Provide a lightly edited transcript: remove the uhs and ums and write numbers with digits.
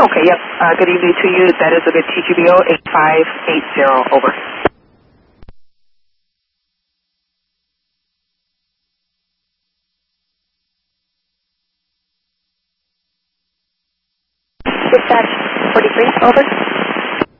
Okay, yep. Good evening to you. That is a good TGBO 8580. Over. Dispatch 43, over.